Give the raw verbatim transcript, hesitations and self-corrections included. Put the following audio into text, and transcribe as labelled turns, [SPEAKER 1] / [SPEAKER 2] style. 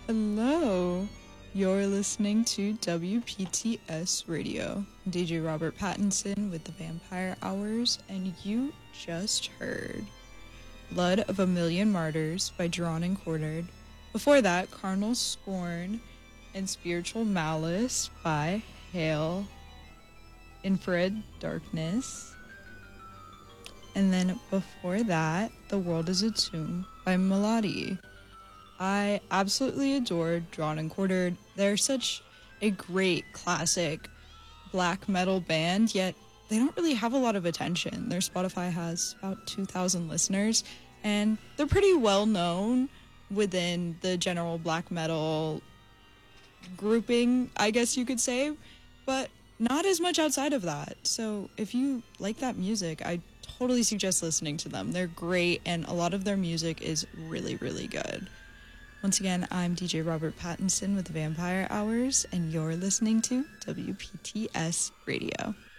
[SPEAKER 1] Hello. You're listening to W P T S Radio. D J Robert Pattinson with the Vampire Hours, and you just heard Blood of a Million Martyrs by Drawn and Quartered. Before that, Carnal Scorn and Spiritual Malice by Hail. Infrared Darkness. And then before that, The World is a Tomb by Melody. I absolutely adored Drawn and Quartered. They're such a great classic black metal band, yet they don't really have a lot of attention. Their Spotify has about two thousand listeners, and they're pretty well known within the general black metal grouping, I guess you could say, but not as much outside of that. So if you like that music, I totally suggest listening to them. They're great, and a lot of their music is really, really good. Once again, I'm D J Robert Pattinson with the Vampire Hours, and you're listening to W P T S Radio.